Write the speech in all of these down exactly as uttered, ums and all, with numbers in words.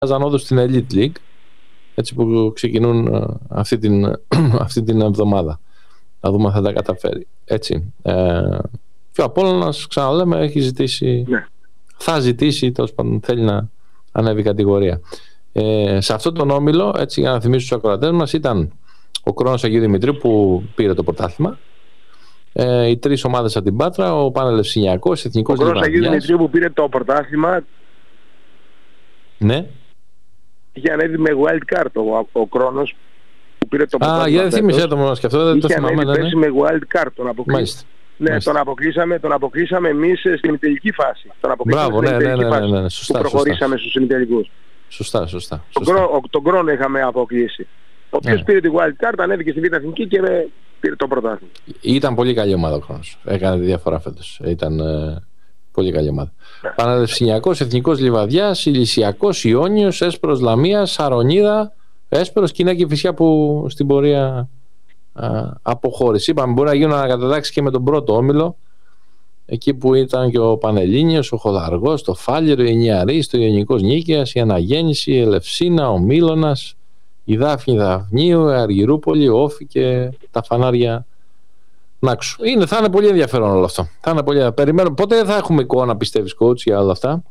όδους στην Elite League, έτσι που ξεκινούν αυτή την, αυτή την εβδομάδα. Να δούμε αν θα τα καταφέρει. Έτσι. Ε, και ο Απόλλωνας, ξαναλέμε, έχει ζητήσει, ναι. θα ζητήσει, τέλος πάντων, θέλει να ανέβει κατηγορία. Ε, σε αυτόν τον όμιλο, έτσι, για να θυμίσω στους ακροατές μας, ήταν ο Κρόνος Αγίου Δημητρίου που πήρε το πρωτάθλημα. Ε, οι τρεις ομάδες από την Πάτρα, ο Πάνελ Ευσυνιακός, Εθνικός Λιβαδιάς. Ο Κρόνος Αγίου Δημητρίου που πήρε το πρωτάθλημα. Ναι. Είχε ανέβει με wild card ο, ο Κρόνος που πήρε το πρωτάθλημα. Α, για δεν θύμισε το μόνο και αυτό, δεν το θυμάμαι. Είχε ανέβει με wild card τον αποκλείσαμε. Ναι, Μάλιστα. τον αποκλείσαμε, τον αποκλείσαμε εμείς στην ημιτελική φάση. Τον Μπράβο, ναι, ναι, ναι, ναι, ναι, ναι. Σωστά, που προχωρήσαμε σωστά. στους ημιτελικούς. Σωστά, σωστά. Τον, κρό, τον Κρόνο είχαμε αποκλείσει. Ο οποίος ναι. πήρε τη wild card, ανέβηκε στη Β' Εθνική και με, πήρε το πρωτάθλημα. Ήταν πολύ καλή ομάδα ο Κρόνος. Έκανε τη διαφορά φέτος. Ήταν ε, πολύ καλή ομάδα. Ναι. Πάνελ Ευσυνιακός, Εθνικός Λιβαδιάς, Ηλυσιακός, Ιόνιος, Έσπερος Λαμίας, Σαρονίδα, Έσπερος, Κίνα και Φυσιά που στην πορεία α, αποχώρησε. Είπαμε μπορεί να γίνουν ανακατατάξεις και με τον πρώτο όμιλο. Εκεί που ήταν και ο Πανελλήνιος, ο Χωδαργός, το Φάλιρο, η Νιαρής, το Ιωνικός Νίκαιας, η Αναγέννηση, η Ελευσίνα, ο Μήλωνας, η Δάφνη Δαφνίου, η Αργυρούπολη, ο Όφη και τα φανάρια Νάξου. Είναι, θα είναι πολύ ενδιαφέρον όλο αυτό. Θα είναι πολύ... Περιμένω. Πότε θα έχουμε εικόνα, πιστεύεις, coach, για όλα αυτά?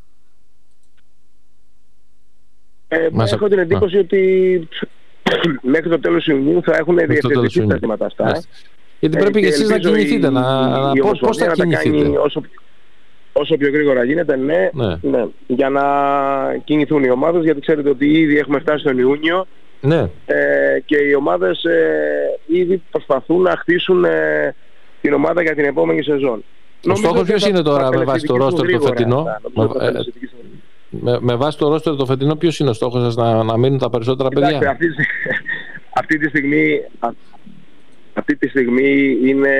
Ε, Μας... Έχω την εντύπωση Α. ότι μέχρι το τέλος Ιουνίου θα έχουν διευθετηθεί τα θέματα αυτά. Γιατί πρέπει ε, και εσείς να κινηθείτε, να, να πώς, πώς θα κινηθείτε. Να όσο, όσο πιο γρήγορα γίνεται, ναι, ναι. ναι, για να κινηθούν οι ομάδες, γιατί ξέρετε ότι ήδη έχουμε φτάσει τον Ιούνιο ναι. ε, και οι ομάδες ε, ήδη προσπαθούν να χτίσουν ε, την ομάδα για την επόμενη σεζόν. Ο στόχος ποιος είναι τώρα με βάση το ρόστερ το φετινό? Με, με, με βάση το ρόστερ το φετινό ποιος είναι ο στόχος σας, να, να μείνουν τα περισσότερα παιδιά? Κοιτάξτε, αυτή, αυτή τη στιγμή... Αυτή τη στιγμή είναι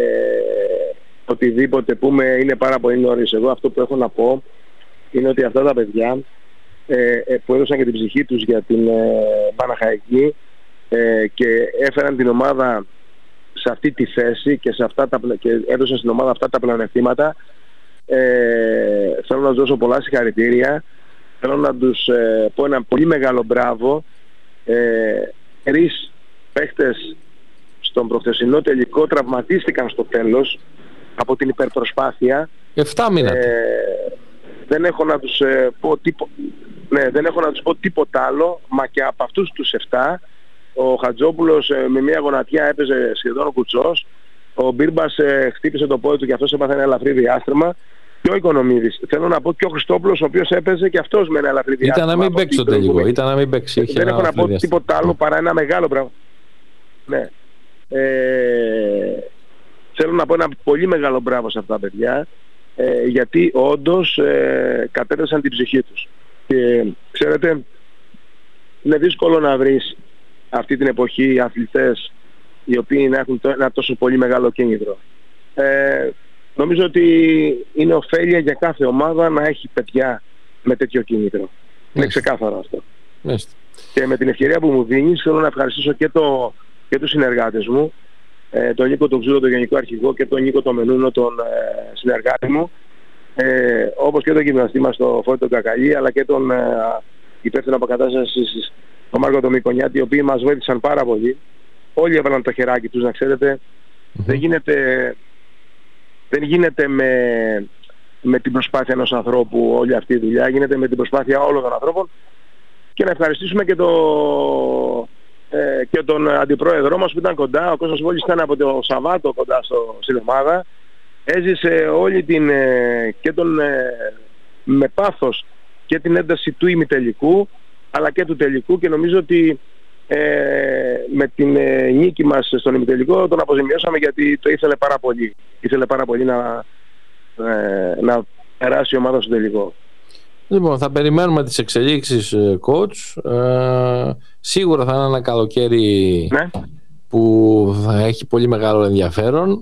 οτιδήποτε πούμε είναι πάρα πολύ νωρίς. Εγώ αυτό που έχω να πω είναι ότι αυτά τα παιδιά ε, που έδωσαν και την ψυχή τους για την ε, Παναχαϊκή ε, και έφεραν την ομάδα σε αυτή τη θέση και, σε αυτά τα, και έδωσαν στην ομάδα αυτά τα πλεονεκτήματα, ε, θέλω να τους δώσω πολλά συγχαρητήρια. Θέλω να τους ε, πω ένα πολύ μεγάλο μπράβο. Ε, τρεις παίχτες στον προχθεσινό τελικό τραυματίστηκαν στο τέλος από την υπερπροσπάθεια. Εφτά μήνες. Ε, δεν έχω να τους ε, πω τίποτα. Ναι, δεν έχω να τους πω τίποτα άλλο, μα και από αυτούς τους εφτά ο Χατζόπουλος ε, με μια γονατιά έπαιζε σχεδόν ο Κουτσός, ο Μπίρμπας ε, χτύπησε το πόδι του και αυτός έπαθε ένα ελαφρύ διάστρεμα, και ο Οικονομίδης. Θέλω να πω και ο Χριστόπουλος, ο οποίος έπαιζε και αυτός με ένα ελαφρύ διάστρεμα. Ήταν να μην παίξει το τελικό, ήταν να μην παίξει. Δεν έχω να πω διάστημα. τίποτα άλλο παρά ένα μεγάλο πράγμα. Ναι. Ε, θέλω να πω ένα πολύ μεγάλο μπράβο σε αυτά τα παιδιά, ε, γιατί όντως ε, κατέθεσαν την ψυχή τους. Και ξέρετε, είναι δύσκολο να βρεις αυτή την εποχή αθλητές οι οποίοι να έχουν ένα τόσο πολύ μεγάλο κίνητρο. Ε, νομίζω ότι είναι ωφέλεια για κάθε ομάδα να έχει παιδιά με τέτοιο κίνητρο. Μάλιστα. Είναι ξεκάθαρο αυτό. Μάλιστα. Και με την ευκαιρία που μου δίνεις θέλω να ευχαριστήσω και, το, και τους συνεργάτες μου, ε, τον Νίκο τον Ξούδο, τον Γενικό Αρχηγό, και τον Νίκο τον Μενούνο, τον ε, συνεργάτη μου, ε, όπως και τον γυμναστή μας, τον Φώτη τον Κακαλή, αλλά και τον ε, υπεύθυνο αποκατάστασης, τον Μάρκο τον Μικονιάτη, οι οποίοι μας βοήθησαν πάρα πολύ. Όλοι έβαλαν το χεράκι τους, να ξέρετε. Mm-hmm. Δεν γίνεται, δεν γίνεται με, με την προσπάθεια ενός ανθρώπου όλη αυτή η δουλειά, γίνεται με την προσπάθεια όλων των ανθρώπων. Και να ευχαριστήσουμε και, το, ε, και τον αντιπρόεδρό μας που ήταν κοντά. Ο Κώστας Βόλης ήταν από το Σαββάτο κοντά στο, στην ομάδα. Έζησε όλη την ε, και τον ε, με πάθος και την ένταση του ημιτελικού αλλά και του τελικού, και νομίζω ότι ε, με την ε, νίκη μας στον ημιτελικό τον αποζημιώσαμε, γιατί το ήθελε πάρα πολύ. Ήθελε πάρα πολύ να, ε, να περάσει η ομάδα στο τελικό. Λοιπόν, θα περιμένουμε τις εξελίξεις, coach. Ε, σίγουρα θα είναι ένα καλοκαίρι, ναι, που θα έχει πολύ μεγάλο ενδιαφέρον.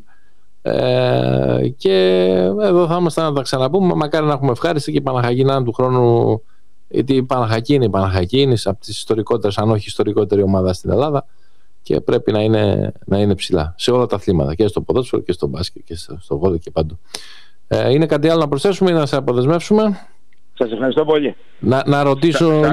Ε, και εδώ θα είμαστε να τα ξαναπούμε. Μακάρι να έχουμε ευχάριστη και η Παναχαϊκή να είναι του χρόνου, γιατί η Παναχαϊκή είναι η Παναχαϊκή, είναι από τις ιστορικότερες, αν όχι ιστορικότερη ομάδα στην Ελλάδα, και πρέπει να είναι, να είναι ψηλά σε όλα τα αθλήματα, και στο ποδόσφαιρο και στο μπάσκετ και στο, στο βόλεϊ και παντού. Ε, είναι κάτι άλλο να προσθέσουμε ή να σε αποδεσμεύσουμε? Σας ευχαριστώ πολύ. Να, να ρωτήσω